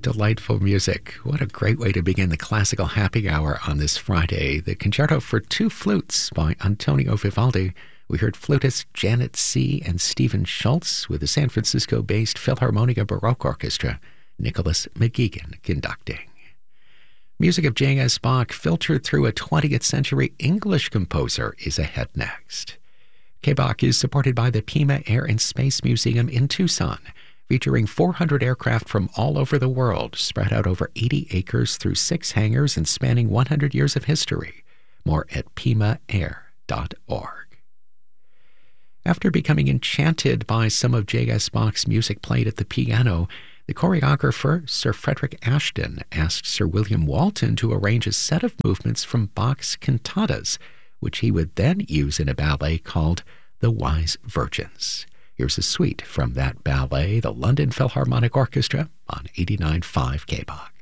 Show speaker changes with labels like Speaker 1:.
Speaker 1: Delightful music. What a great way to begin the classical happy hour on this Friday. The Concerto for Two Flutes by Antonio Vivaldi. We heard flutist Janet C. and Stephen Schultz with the San Francisco-based Philharmonia Baroque Orchestra, Nicholas McGuigan conducting. Music of J.S. Bach filtered through a 20th century English composer is ahead next. K-Bach is supported by the Pima Air and Space Museum in Tucson, featuring 400 aircraft from all over the world, spread out over 80 acres through 6 hangars and spanning 100 years of history. More at pimaAir.org. After becoming enchanted by some of J.S. Bach's music played at the piano, the choreographer, Sir Frederick Ashton, asked Sir William Walton to arrange a set of movements from Bach's cantatas, which he would then use in a ballet called The Wise Virgins. Here's a suite from that ballet, the London Philharmonic Orchestra on 89.5 K-Bach.